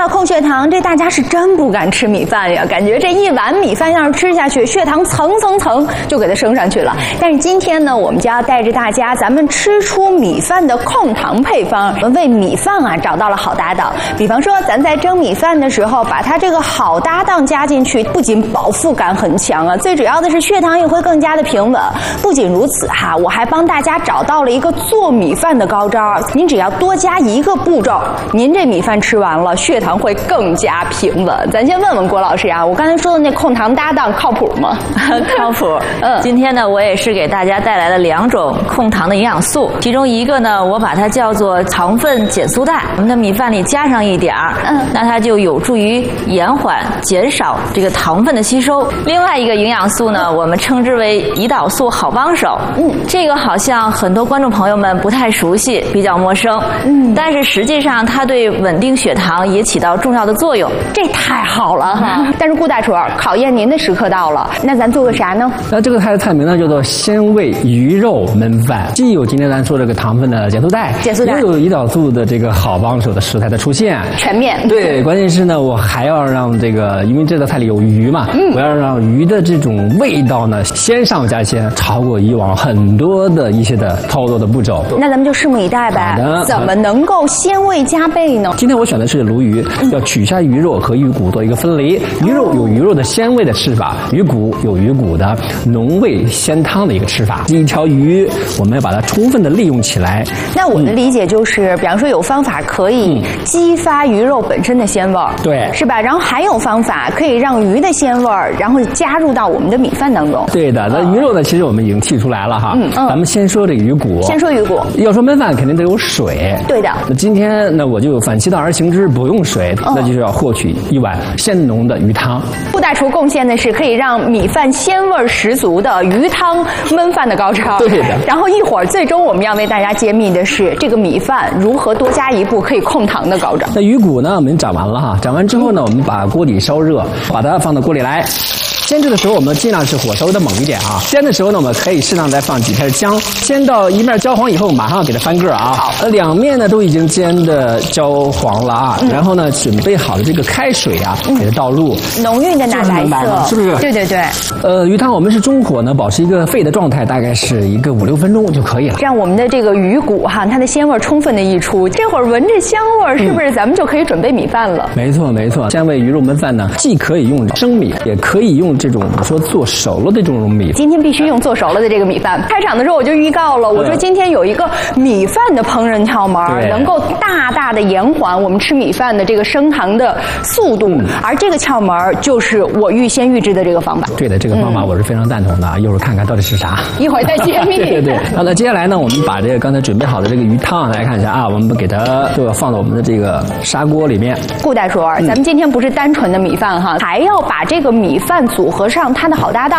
了控血糖，这大家是真不敢吃米饭呀，感觉这一碗米饭要是吃下去，血糖层就给它升上去了。但是今天呢，我们就要带着大家，咱们吃出米饭的控糖配方，为米饭啊找到了好搭档。比方说，咱在蒸米饭的时候，把它这个好搭档加进去，不仅饱腹感很强啊，最主要的是血糖也会更加的平稳。不仅如此哈，我还帮大家找到了一个做米饭的高招，您只要多加一个步骤，您这米饭吃完了，血糖会更加平稳。咱先问问郭老师啊，我刚才说的那控糖搭档靠谱吗？ 靠谱。今天呢，我也是给大家带来了2种控糖的营养素，其中一个呢，我把它叫做糖分减速带，我们的米饭里加上一点儿，那它就有助于延缓、减少这个糖分的吸收。另外一个营养素呢，我们称之为胰岛素好帮手。这个好像很多观众朋友们不太熟悉，比较陌生。但是实际上它对稳定血糖也起到重要的作用。 这太好了哈！但是顾大厨，考验您的时刻到了，那咱做个啥呢？ 那这个菜名呢叫做鲜味鱼肉焖饭，既有今天咱说这个糖分的减速带，又有胰岛素的这个好帮手的食材的出现， 全面。 对，关键是呢，我还要让这个，因为这道菜里有鱼嘛，我要让鱼的这种味道呢鲜上加鲜，超过以往很多的一些的操作的步骤。 那咱们就拭目以待呗。怎么能够鲜味加倍呢？ 今天我选的是鲈鱼，要取下鱼肉和鱼骨做一个分离。鱼肉有鱼肉的鲜味的吃法，鱼骨有鱼骨的浓味鲜汤的一个吃法。一条鱼，我们要把它充分的利用起来。 那我的理解就是，比方说有方法可以激发鱼肉本身的鲜味儿， 对， 是吧？然后还有方法可以让鱼的鲜味儿，然后加入到我们的米饭当中。 对的，那鱼肉呢，其实我们已经剔出来了哈。咱们先说这个鱼骨。 先说鱼骨。 要说焖饭肯定得有水。 对的。 那今天呢，我就反其道而行之，不用水，那就是要获取一碗鲜浓的鱼汤。 顾大厨贡献的是可以让米饭鲜味十足的鱼汤焖饭的高招。 对的。 然后一会儿最终我们要为大家揭秘的是这个米饭如何多加一步可以控糖的高招。 那鱼骨呢，我们炸完了哈，炸完之后呢，我们把锅底烧热，把它放到锅里来。煎制的时候，我们尽量是火稍微的猛一点啊。煎的时候呢，我们可以适当再放几片姜。煎到一面焦黄以后，马上给它翻个啊。两面呢都已经煎的焦黄了啊。然后呢，准备好的这个开水啊，给它倒入。 浓郁的奶白色， 是不是？ 对对对。 鱼汤我们是中火呢，保持一个沸的状态，大概是一个5-6分钟就可以了。 让我们的这个鱼骨哈，它的鲜味充分的溢出。这会儿闻着香味，是不是咱们就可以准备米饭了？ 没错没错，鲜味鱼肉焖饭呢，既可以用生米，也可以用这种说做熟了的这种米。 今天必须用做熟了的这个米饭。开场的时候我就预告了，我说今天有一个米饭的烹饪窍门，能够大大的延缓我们吃米饭的这个升糖的速度。而这个窍门就是我预先预制的这个方法。 对的，这个方法我是非常赞同的啊！一会儿看看到底是啥， 一会儿再揭秘。 对对。好，那接下来呢，我们把这个刚才准备好的这个鱼汤来看一下啊，我们给它就要放到我们的这个砂锅里面。 顾大厨，咱们今天不是单纯的米饭哈，还要把这个米饭组合上它的好搭档。